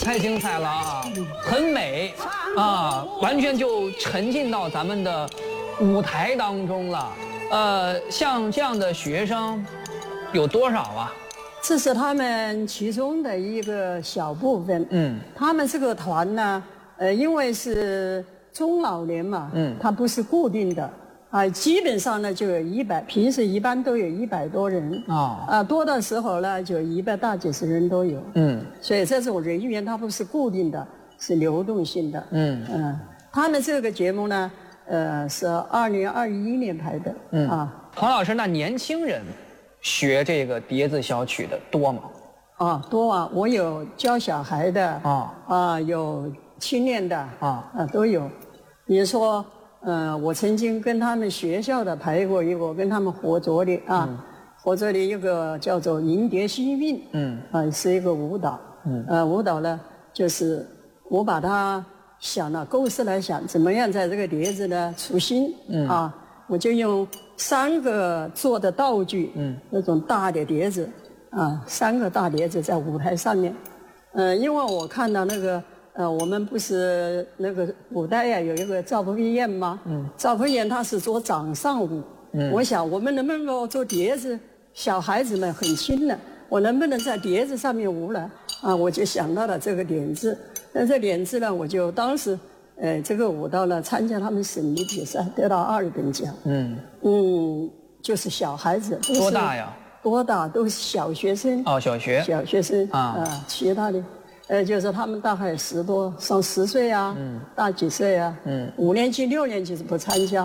太精彩了啊，很美啊，完全就沉浸到咱们的舞台当中了。像这样的学生有多少啊？ 这是他们其中的一个小部分。他们这个团呢，因为是中老年嘛，它不是固定的。基本上呢就有100，平时一般都有100多人多的时候呢就100大几十人都有。所以这种人员它不是固定的，是流动性的。他们这个节目呢，是2021年拍的。 黄老师，那年轻人学这个碟子小曲的多吗？ 多啊，我有教小孩的有青年的都有。比如说。我曾经跟他们学校的排过一个，跟他们合作的合作的一个叫做迎蝶戏韵，是一个舞蹈。舞蹈呢，就是我把它构思来想，怎么样在这个碟子呢出新我就用3个做的道具，那种大的碟子3个大碟子在舞台上面，因为我看到那个。我们不是那个古代有一个赵匏堰吗？赵匏堰他是做掌上舞。我想我们能不能够做碟子？小孩子们很轻的，我能不能在碟子上面舞呢？我就想到了这个点子。那这点子呢，我就当时这个舞蹈呢参加他们省里比赛，得到2等奖。就是小孩子多大呀？ 多大都是小学生。 小学生其他的。就是他们大概10多，上10岁大几岁5年级、6年级是不参加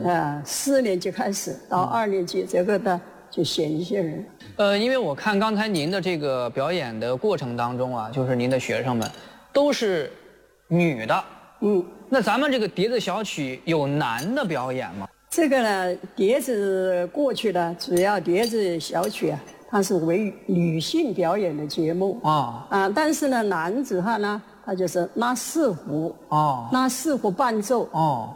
，4年级开始到2年级，这个的就选一些人。 因为我看刚才您的这个表演的过程当中就是您的学生们都是女的，那咱们这个碟子小曲有男的表演吗？ 这个呢，碟子过去的主要碟子小曲它是为女性表演的节目但是呢，男子汉呢，他就是拉4胡拉4胡伴奏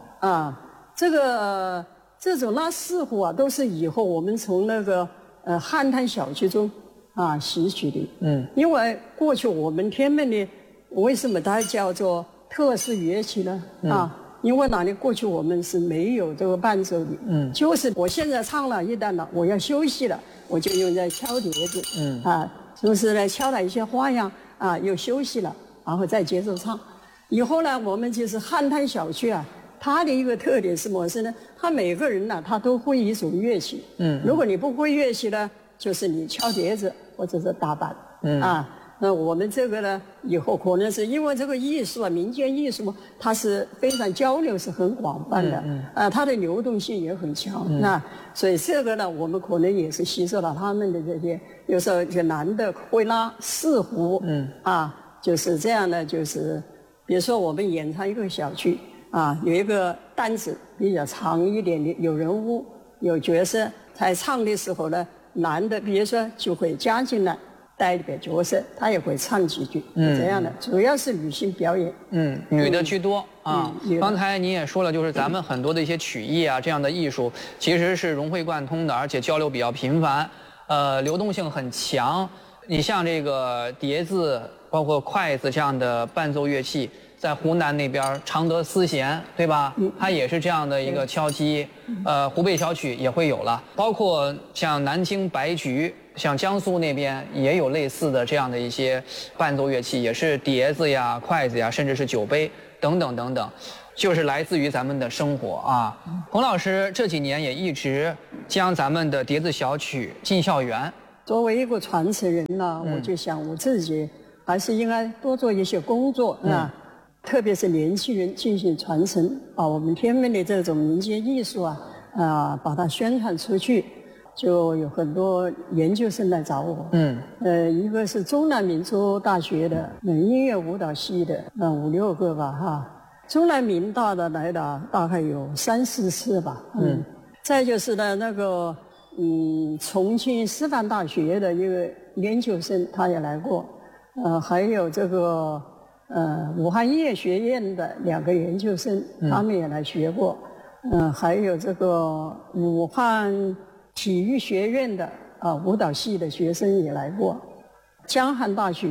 这种拉4胡都是以后我们从那个汉thanh小曲中吸取的。因为过去我们天门的为什么它叫做特殊乐器呢？因为哪里过去我们是没有这个伴奏的，就是我现在唱了一段了，我要休息了，我就用在敲碟子，就是呢敲了一些花样又休息了，然后再接着唱。以后呢，我们就是汉thanh小曲它的一个特点是什么呢？他每个人他都会一种乐器，如果你不会乐器呢，就是你敲碟子或者是打板，那我们这个呢，以后可能是因为这个艺术民间艺术它是非常交流是很广泛的，它的流动性也很强。所以这个呢，我们可能也是吸收了他们的这些，有时候这男的会拉4胡，就是这样的，就是比如说我们演唱一个小曲有一个单子比较长一点的，有人物有角色，在唱的时候呢，男的比如说就会加进来。带一点角色，他也会唱几句，这样的，主要是女性表演， 女的居多刚才您也说了，就是咱们很多的一些曲艺这样的艺术，其实是融会贯通的，而且交流比较频繁，流动性很强。你像这个碟子，包括筷子这样的伴奏乐器，在湖南那边常德丝弦，对吧？它也是这样的一个敲击，湖北小曲也会有了，包括像南京白菊。像江苏那边也有类似的这样的一些伴奏乐器，也是碟子呀、筷子呀，甚至是酒杯等等等等，就是来自于咱们的生活洪老师这几年也一直将咱们的碟子小曲进校园。 作为一个传承人我就想我自己还是应该多做一些工作特别是年轻人进行传承我们天门的这种民间艺术把它宣传出去。就有很多研究生来找我，一个是中南民族大学的音乐舞蹈系的5、6个吧中南民大的来的大概有3、4次吧，再就是呢那个重庆师范大学的一个研究生他也来过，还有这个武汉音乐学院的2个研究生他们也来学过，还有这个武汉体育学院的舞蹈系的学生也来过，江汉大学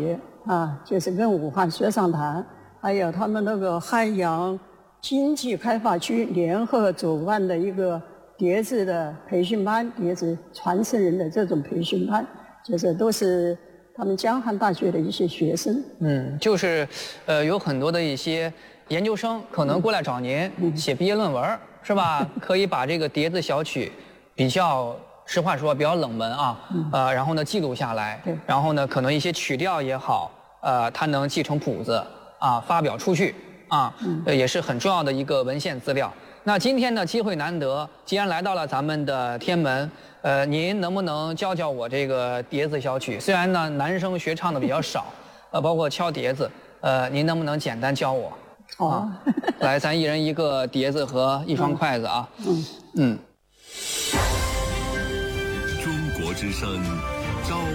就是跟武汉水上坛，还有他们那个汉阳经济开发区联合主办的一个碟子的培训班，碟子传承人的这种培训班，就是都是他们江汉大学的一些学生。 就是有很多的一些研究生可能过来找您写毕业论文，是吧？可以把这个碟子小曲比较。实话说比较冷门然后呢记录下来，然后呢可能一些曲调也好，它能继承谱子发表出去也是很重要的一个文献资料。那今天呢机会难得，既然来到了咱们的天门，您能不能教教我这个碟子小曲？虽然呢男生学唱的比较少，包括敲碟子，您能不能简单教我？来，咱一人一个碟子和一双筷子啊。 中国之声，朝